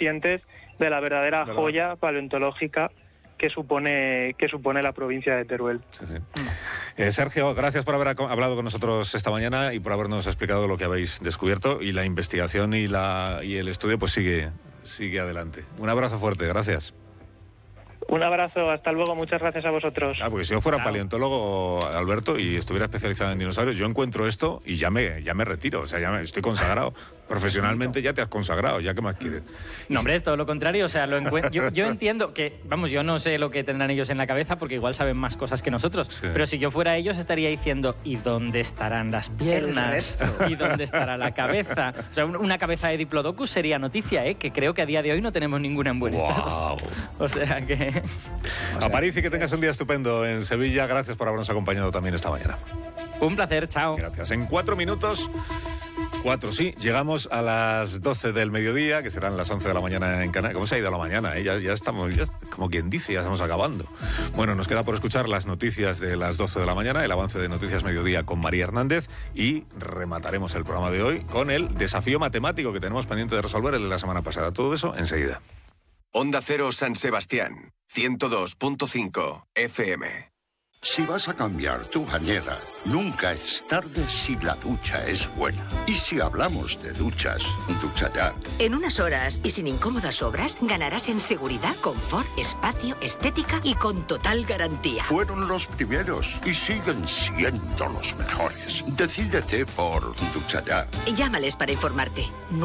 conscientes de la verdadera joya paleontológica que supone la provincia de Teruel. Sí. Sergio, gracias por haber hablado con nosotros esta mañana y por habernos explicado lo que habéis descubierto, y la investigación y el estudio pues sigue adelante. Un abrazo fuerte, gracias. Un abrazo, hasta luego, muchas gracias a vosotros. Porque si yo fuera paleontólogo, Alberto, y estuviera especializado en dinosaurios, yo encuentro esto y ya me retiro, o sea, estoy consagrado. Profesionalmente ya te has consagrado, ¿ya qué más quieres? No, hombre, es todo lo contrario, o sea, yo entiendo que, yo no sé lo que tendrán ellos en la cabeza, porque igual saben más cosas que nosotros, sí. Pero si yo fuera ellos estaría diciendo, ¿y dónde estarán las piernas? ¿Y dónde estará la cabeza? O sea, una cabeza de Diplodocus sería noticia, que creo que a día de hoy no tenemos ninguna en buen estado. O sea que... Aparici, que tengas un día estupendo en Sevilla, gracias por habernos acompañado también esta mañana. Un placer, chao. Gracias. En 4 minutos... 4, sí. Llegamos a las 12 del mediodía, que serán las 11 de la mañana en Canarias. ¿Cómo se ha ido la mañana? Ya estamos, como quien dice, ya estamos acabando. Bueno, nos queda por escuchar las noticias de las 12 de la mañana, el avance de Noticias Mediodía con María Hernández, y remataremos el programa de hoy con el desafío matemático que tenemos pendiente de resolver, el de la semana pasada. Todo eso enseguida. Onda Cero San Sebastián, 102.5 FM. Si vas a cambiar tu bañera, nunca es tarde si la ducha es buena. Y si hablamos de duchas, Ducha Ya. En unas horas y sin incómodas obras, ganarás en seguridad, confort, espacio, estética y con total garantía. Fueron los primeros y siguen siendo los mejores. Decídete por Ducha Ya. Llámales para informarte.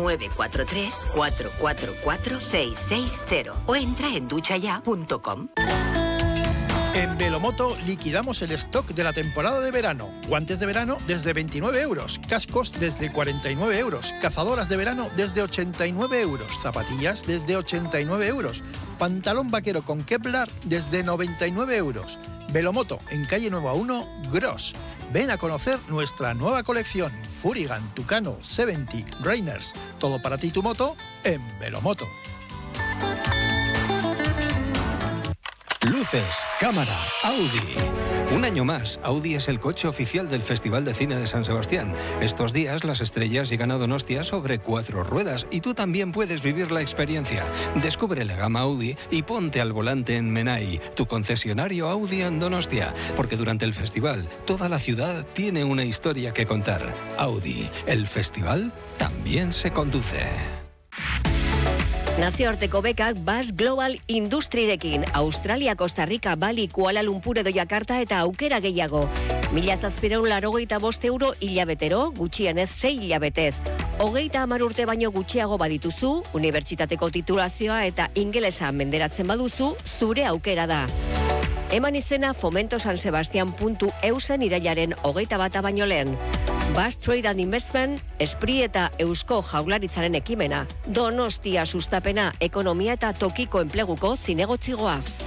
943-444-660 o entra en duchaya.com. En Velomoto liquidamos el stock de la temporada de verano. Guantes de verano desde 29 euros, cascos desde 49 euros, cazadoras de verano desde 89 euros, zapatillas desde 89 euros, pantalón vaquero con Kevlar desde 99 euros. Velomoto, en calle Nueva 1, Gros. Ven a conocer nuestra nueva colección, Furigan, Tucano, 70, Rainers. Todo para ti y tu moto en Velomoto. Luces, cámara, Audi. Un año más, Audi es el coche oficial del Festival de Cine de San Sebastián. Estos días las estrellas llegan a Donostia sobre 4 ruedas y tú también puedes vivir la experiencia. Descubre la gama Audi y ponte al volante en Menai, tu concesionario Audi en Donostia, porque durante el festival toda la ciudad tiene una historia que contar. Audi, el festival también se conduce. Nazioarteko bekak Basque Global Industrirekin, Australia, Costa Rica, Bali, Kuala Lumpur edo Jakarta eta aukera gehiago. 1,785 euro hilabetero, gutxienez 6 hilabetez. 30 urte baino gutxiago badituzu, unibertsitateko titulazioa eta ingelesa menderatzen baduzu, zure aukera da. Eman izena fomentosansebastian.eusen irailaren 21 baino lehen. Basque Trade and Investment, Esprit eta Eusko Jaurlaritzaren ekimena. Donostia sustapena, ekonomia eta tokiko enpleguko zinegotzigoa.